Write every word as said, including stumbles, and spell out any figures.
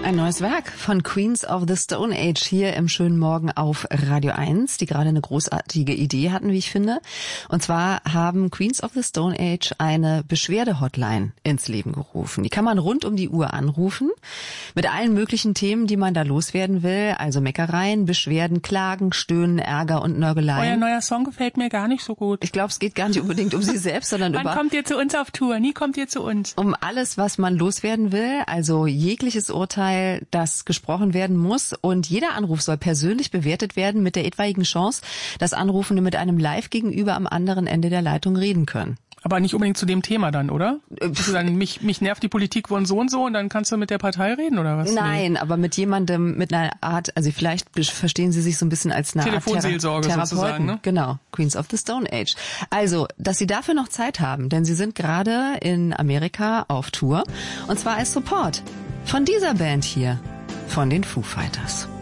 Ein neues Werk von Queens of the Stone Age hier im schönen Morgen auf Radio eins, die gerade eine großartige Idee hatten, wie ich finde. Und zwar haben Queens of the Stone Age eine Beschwerde-Hotline ins Leben gerufen. Die kann man rund um die Uhr anrufen mit allen möglichen Themen, die man da loswerden will. Also Meckereien, Beschwerden, Klagen, Stöhnen, Ärger und Nörgeleien. Euer neuer Song gefällt mir gar nicht so gut. Ich glaube, es geht gar nicht unbedingt um Sie selbst, sondern Wann über... Wann kommt ihr zu uns auf Tour? Nie kommt ihr zu uns. Um alles, was man loswerden will, also jegliches Urteil, das gesprochen werden muss. Und jeder Anruf soll persönlich bewertet werden mit der etwaigen Chance, dass Anrufende mit einem Live-Gegenüber am anderen Ende der Leitung reden können. Aber nicht unbedingt zu dem Thema dann, oder? Also dann, mich, mich nervt die Politik von so und so und dann kannst du mit der Partei reden, oder was? Nein, nee. Aber mit jemandem, mit einer Art, also vielleicht verstehen Sie sich so ein bisschen als eine Art Telefonseelsorge Thera- sozusagen, ne? Genau, Queens of the Stone Age. Also, dass Sie dafür noch Zeit haben, denn Sie sind gerade in Amerika auf Tour und zwar als Support von dieser Band hier, von den Foo Fighters.